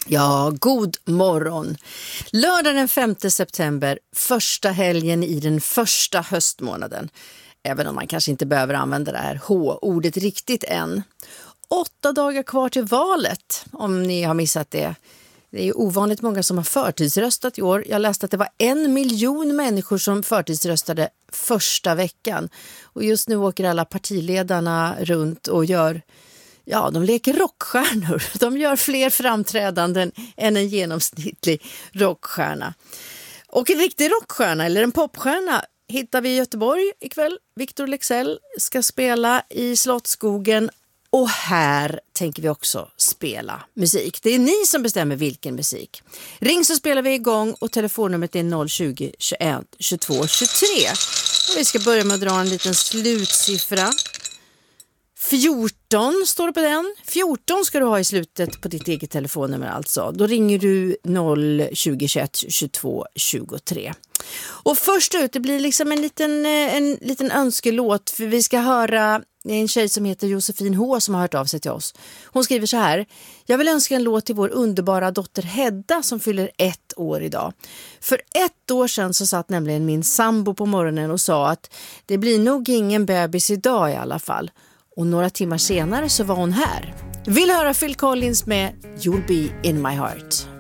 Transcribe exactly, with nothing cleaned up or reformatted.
Ja, god morgon. Lördag den femte september, första helgen i den första höstmånaden. Även om man kanske inte behöver använda det här H-ordet riktigt än. Åtta dagar kvar till valet, om ni har missat det. Det är ju ovanligt många som har förtidsröstat i år. Jag läste att det var en miljon människor som förtidsröstade första veckan. Och just nu åker alla partiledarna runt och gör... Ja, de leker rockstjärnor. De gör fler framträdanden än en genomsnittlig rockstjärna. Och en riktig rockstjärna eller en popstjärna hittar vi i Göteborg ikväll. Victor Leksell ska spela i Slottsskogen. Och här tänker vi också spela musik. Det är ni som bestämmer vilken musik. Ring så spelar vi igång och telefonnumret är noll tjugo, tjugoett, tjugotvå, tjugotre. Och vi ska börja med att dra en liten slutsiffra. fjorton står det på den. fjorton ska du ha i slutet på ditt eget telefonnummer alltså. Då ringer du noll tjugo, tjugoett, tjugotvå, tjugotre. Och först ut, det blir liksom en liten, en liten önskelåt, för vi ska höra en tjej som heter Josefin H som har hört av sig till oss. Hon skriver så här: jag vill önska en låt till vår underbara dotter Hedda som fyller ett år idag. För ett år sedan så satt nämligen min sambo på morgonen och sa att det blir nog ingen bebis idag i alla fall. Och några timmar senare så var hon här. Vill höra Phil Collins med You'll Be In My Heart.